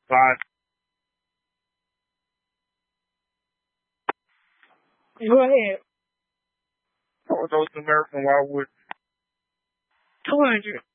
Five. Go ahead. What was those American Wildwood? 200.